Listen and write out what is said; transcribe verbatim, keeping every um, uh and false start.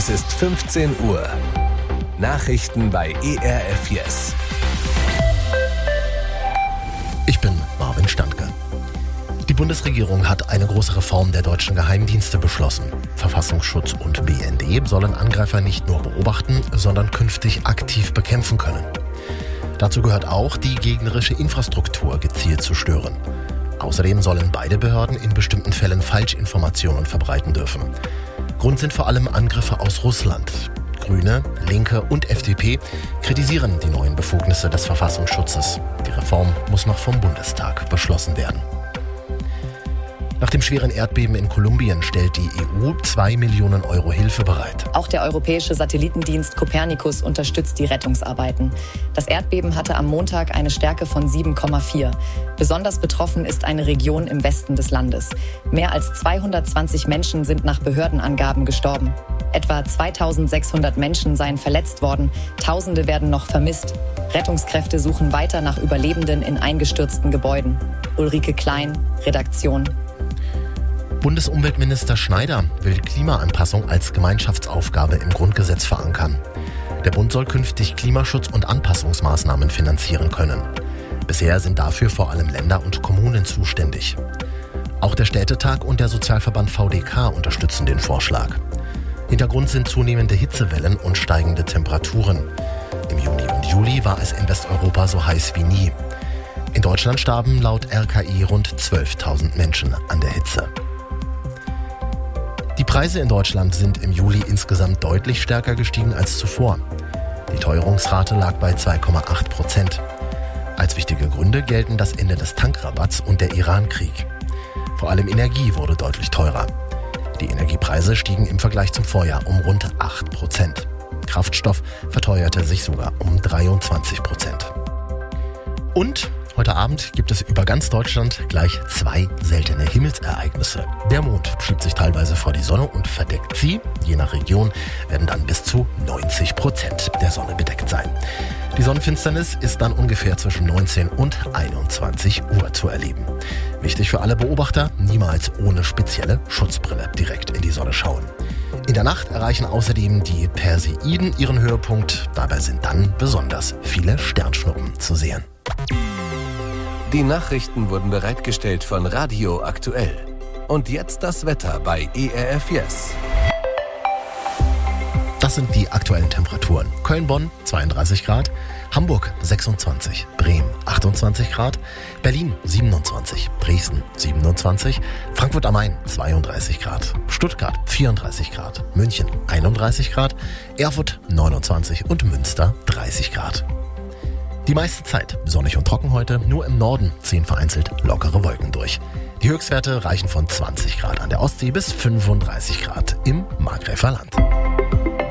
Es ist fünfzehn Uhr. Nachrichten bei E R F Yes. Ich bin Marvin Standke. Die Bundesregierung hat eine große Reform der deutschen Geheimdienste beschlossen. Verfassungsschutz und B N D sollen Angreifer nicht nur beobachten, sondern künftig aktiv bekämpfen können. Dazu gehört auch, die gegnerische Infrastruktur gezielt zu stören. Außerdem sollen beide Behörden in bestimmten Fällen Falschinformationen verbreiten dürfen. Grund sind vor allem Angriffe aus Russland. Grüne, Linke und F D P kritisieren die neuen Befugnisse des Verfassungsschutzes. Die Reform muss noch vom Bundestag beschlossen werden. Nach dem schweren Erdbeben in Kolumbien stellt die E U zwei Millionen Euro Hilfe bereit. Auch der europäische Satellitendienst Copernicus unterstützt die Rettungsarbeiten. Das Erdbeben hatte am Montag eine Stärke von sieben Komma vier. Besonders betroffen ist eine Region im Westen des Landes. Mehr als zweihundertzwanzig Menschen sind nach Behördenangaben gestorben. Etwa zweitausendsechshundert Menschen seien verletzt worden. Tausende werden noch vermisst. Rettungskräfte suchen weiter nach Überlebenden in eingestürzten Gebäuden. Ulrike Klein, Redaktion. Bundesumweltminister Schneider will Klimaanpassung als Gemeinschaftsaufgabe im Grundgesetz verankern. Der Bund soll künftig Klimaschutz- und Anpassungsmaßnahmen finanzieren können. Bisher sind dafür vor allem Länder und Kommunen zuständig. Auch der Städtetag und der Sozialverband V D K unterstützen den Vorschlag. Hintergrund sind zunehmende Hitzewellen und steigende Temperaturen. Im Juni und Juli war es in Westeuropa so heiß wie nie. In Deutschland starben laut R K I rund zwölftausend Menschen an der Hitze. Die Preise in Deutschland sind im Juli insgesamt deutlich stärker gestiegen als zuvor. Die Teuerungsrate lag bei zwei Komma acht Prozent. Als wichtige Gründe gelten das Ende des Tankrabatts und der Iran-Krieg. Vor allem Energie wurde deutlich teurer. Die Energiepreise stiegen im Vergleich zum Vorjahr um rund acht Prozent. Kraftstoff verteuerte sich sogar um dreiundzwanzig Prozent. Und heute Abend gibt es über ganz Deutschland gleich zwei seltene Himmelsereignisse. Der Mond schiebt sich teilweise vor die Sonne und verdeckt sie. Je nach Region werden dann bis zu neunzig Prozent der Sonne bedeckt sein. Die Sonnenfinsternis ist dann ungefähr zwischen neunzehn und einundzwanzig Uhr zu erleben. Wichtig für alle Beobachter, niemals ohne spezielle Schutzbrille direkt in die Sonne schauen. In der Nacht erreichen außerdem die Perseiden ihren Höhepunkt. Dabei sind dann besonders viele Sternschnuppen zu sehen. Die Nachrichten wurden bereitgestellt von Radio Aktuell. Und jetzt das Wetter bei E R F Yes. Das sind die aktuellen Temperaturen. Köln-Bonn zweiunddreißig Grad, Hamburg sechsundzwanzig, Bremen achtundzwanzig Grad, Berlin siebenundzwanzig, Dresden siebenundzwanzig, Frankfurt am Main zweiunddreißig Grad, Stuttgart vierunddreißig Grad, München einunddreißig Grad, Erfurt neunundzwanzig und Münster dreißig Grad. Die meiste Zeit sonnig und trocken heute, nur im Norden ziehen vereinzelt lockere Wolken durch. Die Höchstwerte reichen von zwanzig Grad an der Ostsee bis fünfunddreißig Grad im Markgräfler Land.